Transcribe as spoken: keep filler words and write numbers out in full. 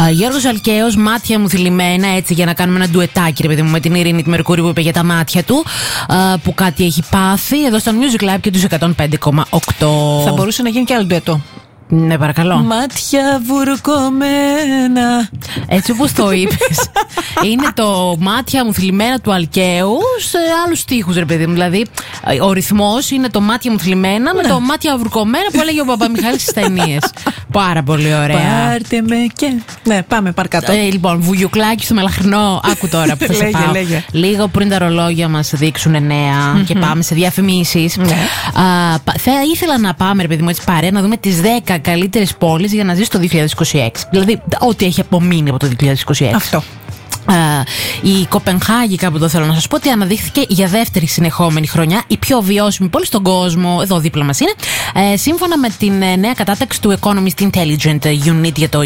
Γιώργος Αλκαίος, μάτια μου θλιμμένα, έτσι για να κάνουμε ένα ντουετάκι, ρε παιδί μου, με την Ειρήνη τη Μερκούρη που είπε για τα μάτια του, που κάτι έχει πάθει, εδώ στο Music Live και τους εκατόν πέντε κόμμα οκτώ. Θα μπορούσε να γίνει και άλλο ντουετό. Ναι, παρακαλώ. Μάτια βουρκωμένα. Έτσι όπως το είπες. Είναι το μάτια μου θλιμμένα του Αλκαίου σε άλλους στίχους, ρε παιδί μου. Δηλαδή, ο ρυθμός είναι το μάτια μου θλιμμένα με το μάτια βουρκωμένα που έλεγε ο Παπαμιχάλης στις ταινίες. Πάρα πολύ ωραία. Πάρτε με και. Ναι, πάμε παρκάτω. Ε, λοιπόν, βουγιουκλάκι στο μελαχρινό. Άκου τώρα που θα σε Λέγε, πάω. λέγε. Λίγο πριν τα ρολόγια μας δείξουν εννέα mm-hmm. και πάμε σε διαφημίσεις. Ναι. Α, θα ήθελα να πάμε, ρε παιδί μου, έτσι παρέα, να δούμε τις δέκα καλύτερες πόλεις για να ζεις το δύο χιλιάδες είκοσι έξι. Δηλαδή, ό,τι έχει απομείνει από το δύο χιλιάδες είκοσι έξι. Αυτό. Uh, η Κοπενχάγη, κάπου εδώ θέλω να σας πω ότι αναδείχθηκε για δεύτερη συνεχόμενη χρονιά η πιο βιώσιμη πόλη στον κόσμο. Εδώ δίπλα μας είναι. Uh, σύμφωνα με την uh, νέα κατάταξη του Economist Intelligent Unit για το